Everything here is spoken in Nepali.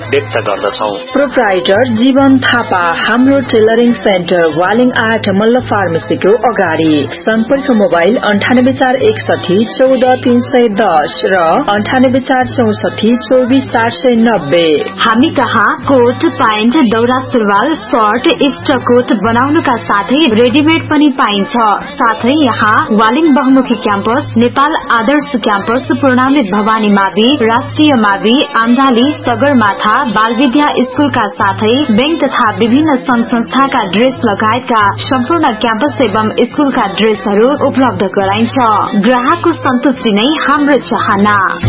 व्यक्त गर्दछौं। प्रोप्राइटर जीवन थापा, हाम्रो टेलरिङ सेन्टर वालिङ 8 मल्ल फार्मेसीको अगाडि। सम्पर्क मोबाइल 9841 14310 र 9846 24490। हामी कहाँ कोट, प्यान्ट, दौरा सुरुवाल, शर्ट, इस्टकोट बनाउनुका साथै रेडीमेड पनि पाइन्छ। साथै यहाँ वालिङ बहुमुखी क्याम्पस, नेपाल आदर्श क्याम्पस, पूर्णामृत भवानी मावि, राष्ट्रिय मावि, आन्दाली, सगरमाथा, बालविद्या स्कूलका साथै बैंक तथा विभिन्न संघ संस्थाका ड्रेस लगायतका सम्पूर्ण क्याम्पस एवं स्कूलका ड्रेसहरू उपलब्ध गराइन्छ। ग्राहकको सन्तुष्टि नै हाम्रो चाहना।